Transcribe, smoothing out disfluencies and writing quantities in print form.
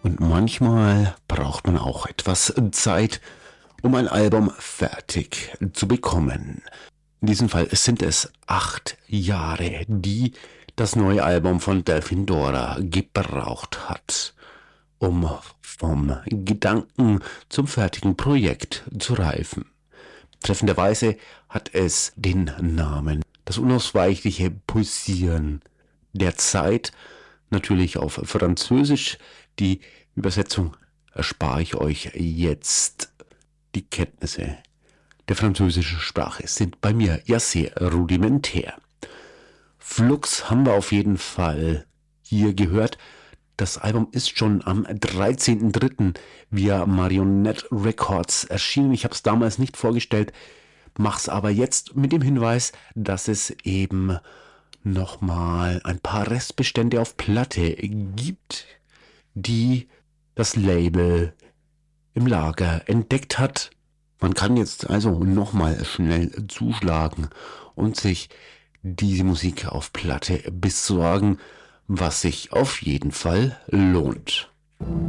Und manchmal braucht man auch etwas Zeit, um ein Album fertig zu bekommen. In diesem Fall sind es 8 Jahre, die das neue Album von Delphine Dora gebraucht hat, um vom Gedanken zum fertigen Projekt zu reifen. Treffenderweise hat es den Namen Das unausweichliche Pulsieren der Zeit, natürlich auf Französisch. Die Übersetzung erspare ich euch jetzt. Die Kenntnisse der französischen Sprache sind bei mir ja sehr rudimentär. Flux haben wir auf jeden Fall hier gehört. Das Album ist schon am 13.03. via Marionette Records erschienen. Ich habe es damals nicht vorgestellt, mach's aber jetzt mit dem Hinweis, dass es eben nochmal ein paar Restbestände auf Platte gibt, die das Label im Lager entdeckt hat. Man kann jetzt also nochmal schnell zuschlagen und sich diese Musik auf Platte besorgen, was sich auf jeden Fall lohnt.